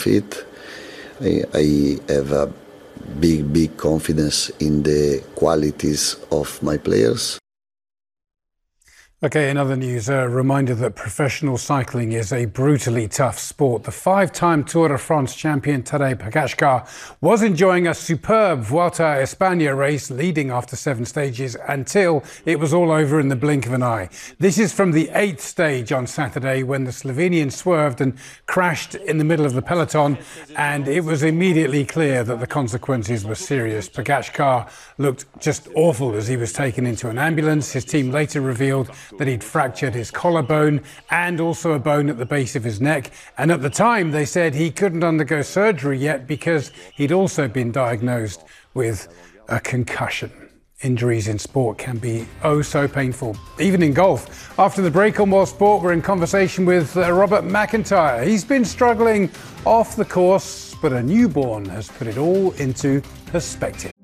fit. I have a big confidence in the qualities of my players. Okay, in other news, a reminder that professional cycling is a brutally tough sport. The five-time Tour de France champion Tadej Pogačar was enjoying a superb Vuelta a España race, leading after 7 stages until it was all over in the blink of an eye. This is from the 8th stage on Saturday, when the Slovenian swerved and crashed in the middle of the peloton, and it was immediately clear that the consequences were serious. Pogačar looked just awful as he was taken into an ambulance. His team later revealed that he'd fractured his collarbone and also a bone at the base of his neck. And at the time, they said he couldn't undergo surgery yet because he'd also been diagnosed with a concussion. Injuries in sport can be oh so painful, even in golf. After the break on World Sport, we're in conversation with Robert McIntyre. He's been struggling off the course, but a newborn has put it all into perspective.